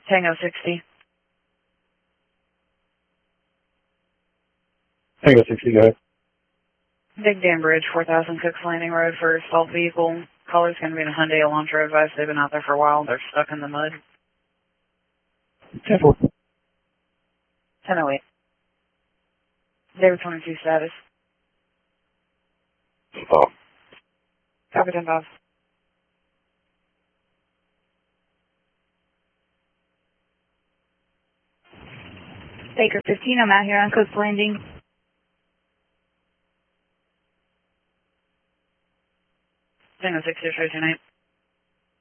Tango 60. Tango 60, go ahead. Big Dam Bridge, 4006 Landing Road for assault vehicle. Caller's going to be in a Hyundai Elantra advice. They've been out there for a while. They're stuck in the mud. 10-4. 1008. David 22 status. Oh. Copy 10-5. Baker 15, I'm out here on Coast Landing. Tango 60, show tonight.